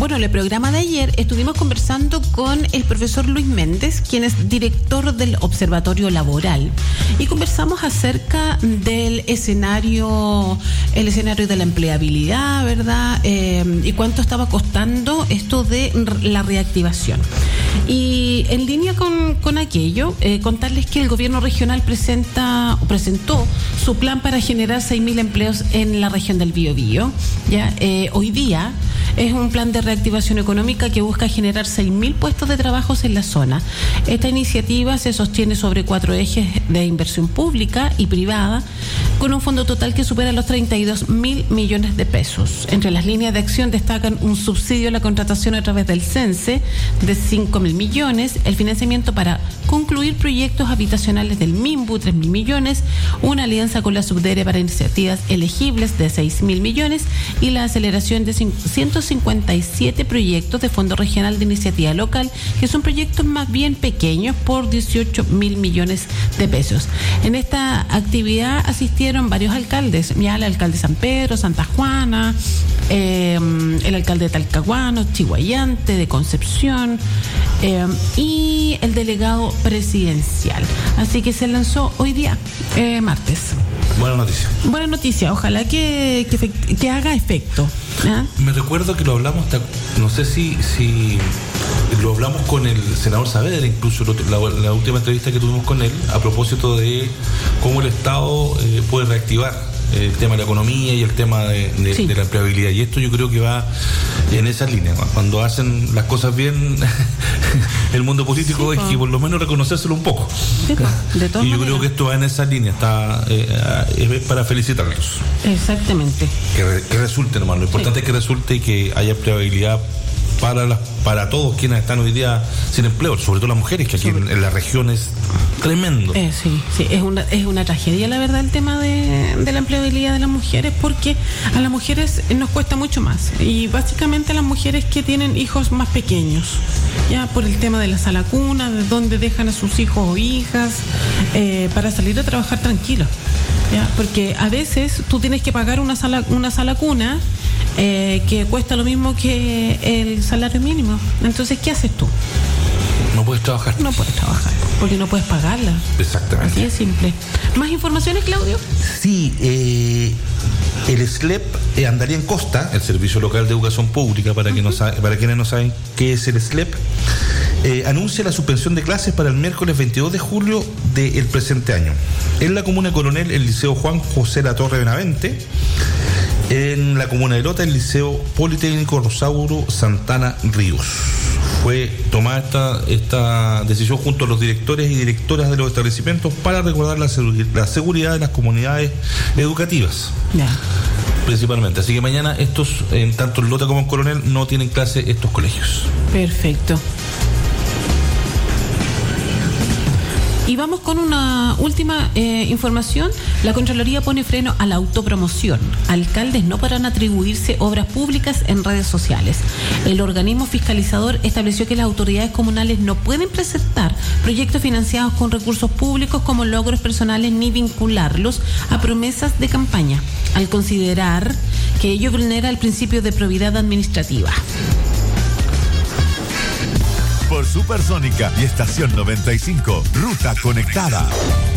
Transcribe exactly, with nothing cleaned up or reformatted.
Bueno, en el programa de ayer estuvimos conversando con el profesor Luis Méndez, quien es director del Observatorio Laboral, y conversamos acerca del escenario, el escenario de la empleabilidad, ¿verdad? Eh, y cuánto estaba costando esto de la reactivación. Y en línea con, con aquello, eh, contarles que el gobierno regional presenta presentó su plan para generar seis mil empleos en la región del Biobío. Ya, eh, hoy día es un plan de reactivación económica que busca generar seis mil puestos de trabajo en la zona. Esta iniciativa se sostiene sobre cuatro ejes de inversión pública y privada, con un fondo total que supera los treinta y dos mil millones de pesos. Entre las líneas de acción destacan un subsidio a la contratación a través del CENSE de cinco mil millones, el financiamiento para concluir proyectos habitacionales del MIMBU, tres mil millones, una alianza con la Subdere para iniciativas elegibles de seis mil millones y la aceleración de ciento cincuenta y siete proyectos de Fondo Regional de Iniciativa Local, que son proyectos más bien pequeños por dieciocho mil millones de pesos. En esta actividad asistieron varios alcaldes, ya el alcalde de San Pedro, Santa Juana, eh, el alcalde de Talcahuano, Chihuayante, de Concepción, eh, y el delegado presidencial. Así que se lanzó hoy día, eh, martes. Buena noticia. Buena noticia, ojalá que, que, que haga efecto. ¿Ah? Me recuerdo que lo hablamos, no sé si, si lo hablamos con el senador Saavedra, incluso la, la última entrevista que tuvimos con él, a propósito de cómo el Estado eh, puede reactivar el tema de la economía y el tema de, de, sí. de la empleabilidad. Y esto yo creo que va en esa línea. Cuando hacen las cosas bien el mundo político, sí, es que por lo menos reconocérselo un poco. Sí, de todas y yo maneras. creo que esto va en esa línea. Está eh, es para felicitarlos. Exactamente. Que, re, que resulte nomás. Lo importante sí. es que resulte y que haya empleabilidad para las, para todos quienes están hoy día sin empleo, sobre todo las mujeres, que aquí en, en la región es tremendo. Eh, sí, sí, es una, es una tragedia, la verdad, el tema de, de la empleabilidad de las mujeres, porque a las mujeres nos cuesta mucho más, y básicamente a las mujeres que tienen hijos más pequeños, ya por el tema de la sala cuna, de donde dejan a sus hijos o hijas, eh, para salir a trabajar tranquilos, ya, porque a veces tú tienes que pagar una sala, una sala cuna, Eh, que cuesta lo mismo que el salario mínimo. Entonces, ¿qué haces tú? No puedes trabajar. No puedes trabajar, porque no puedes pagarla. Exactamente. Así es simple. ¿Más informaciones, Claudio? Sí, eh, el S L E P eh, andaría en Costa, el Servicio Local de Educación Pública, para, uh-huh. que no sabe, para quienes no saben qué es el S L E P, eh, anuncia la suspensión de clases para el miércoles veintidós de julio del presente año. En la comuna de Coronel, el Liceo Juan José Latorre Benavente. En la comuna de Lota, el Liceo Politécnico Rosauro Santana Ríos. Fue tomada esta, esta decisión junto a los directores y directoras de los establecimientos para resguardar la, la seguridad de las comunidades educativas. Yeah. Principalmente. Así que mañana estos, en tanto en Lota como en Coronel, no tienen clase estos colegios. Perfecto. Y vamos con una última eh, información. La Contraloría pone freno a la autopromoción. Alcaldes no podrán atribuirse obras públicas en redes sociales. El organismo fiscalizador estableció que las autoridades comunales no pueden presentar proyectos financiados con recursos públicos como logros personales ni vincularlos a promesas de campaña, al considerar que ello vulnera el principio de probidad administrativa. Por Supersónica y Estación noventa y cinco, Ruta Conectada.